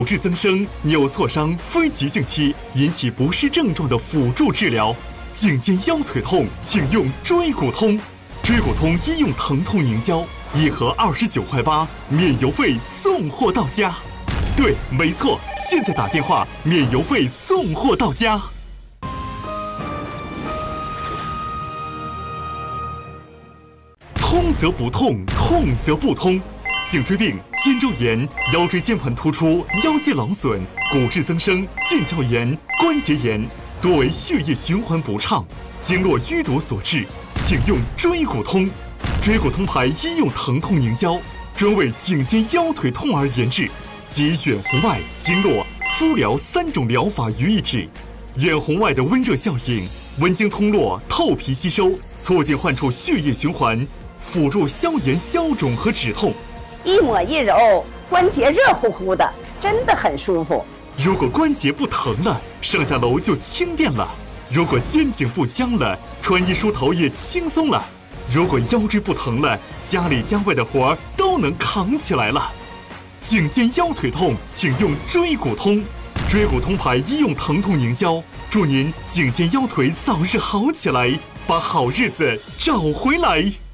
骨质增生、扭挫伤非急性期引起不适症状的辅助治疗。颈肩腰腿痛，请用椎骨通。椎骨通医用疼痛凝胶，1盒29块8，免邮费送货到家。对，没错，现在打电话免邮费送货到家。通则不痛，痛则不通。颈椎病、肩周炎、腰椎间盘突出、腰肌劳损、骨质增生、腱鞘炎、关节炎，多为血液循环不畅、经络淤堵所致，请用椎骨通。椎骨通牌医用疼痛凝胶，专为颈肩腰腿痛而研制，集远红外、经络、敷疗3种疗法于一体。远红外的温热效应，温经通络，透皮吸收，促进患处血液循环，辅助消炎消肿和止痛。 一抹一揉，关节热乎乎的，真的很舒服。 如果关节不疼了，上下楼就轻便了；如果肩颈不僵了，穿衣梳头也轻松了；如果腰椎不疼了，家里家外的活儿都能扛起来了。颈肩腰腿痛，请用椎骨通。椎骨通牌医用疼痛凝胶，祝您颈肩腰腿早日好起来，把好日子找回来。